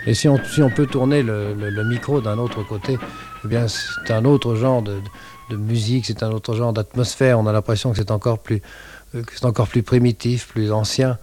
Et si on peut tourner le micro d'un autre côté, eh bien c'est un autre genre de musique, c'est un autre genre d'atmosphère. On a l'impression que c'est encore plus primitif, plus ancien.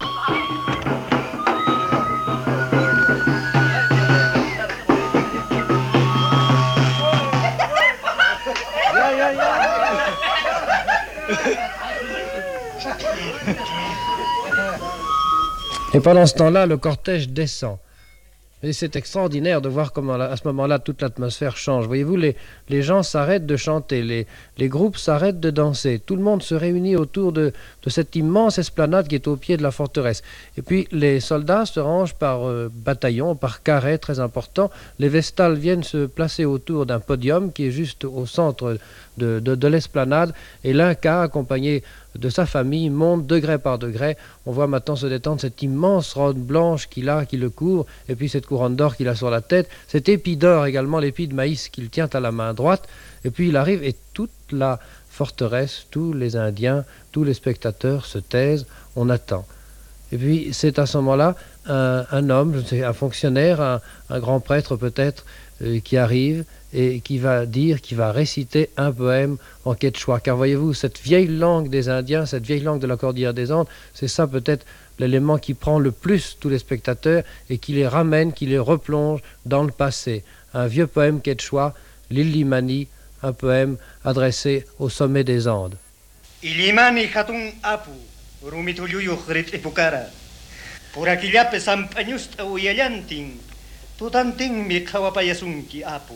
Et pendant ce temps-là, le cortège descend. Et c'est extraordinaire de voir comment, à ce moment-là, toute l'atmosphère change. Voyez-vous, les gens s'arrêtent de chanter, les groupes s'arrêtent de danser. Tout le monde se réunit autour de cette immense esplanade qui est au pied de la forteresse. Et puis, les soldats se rangent par bataillon, par carré très important. Les vestales viennent se placer autour d'un podium qui est juste au centre de l'esplanade. Et l'Inca, accompagné de sa famille, monte degré par degré. On voit maintenant se détendre cette immense robe blanche qu'il a, qui le couvre, et puis cette couronne d'or qu'il a sur la tête, cet épi d'or également, l'épi de maïs qu'il tient à la main droite, et puis il arrive et toute la forteresse, tous les Indiens, tous les spectateurs se taisent, on attend. Et puis c'est à ce moment-là un homme, je ne sais, un fonctionnaire, un grand prêtre peut-être, qui arrive et qui va réciter un poème en quechua. Car voyez-vous, cette vieille langue des Indiens, cette vieille langue de la Cordillère des Andes, c'est ça peut-être l'élément qui prend le plus tous les spectateurs et qui les ramène, qui les replonge dans le passé. Un vieux poème quechua, l'Illimani, un poème adressé au sommet des Andes. Illimani khatun apu, rumitulluyu khrit epukara. Pour aquilhape sampagnust uyalantin, tutantin mi kawapayasunki apu.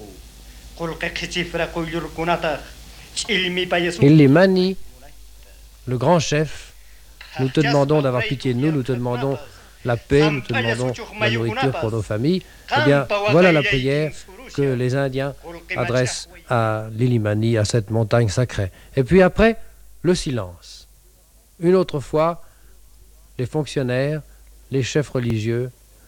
Illimani, le grand chef, nous te demandons d'avoir pitié de nous, nous te demandons la paix, nous te demandons la nourriture pour nos familles. Eh bien, voilà la prière que les Indiens adressent à l'Illimani, à cette montagne sacrée. Et puis après, le silence. Une autre fois, les fonctionnaires, les chefs religieux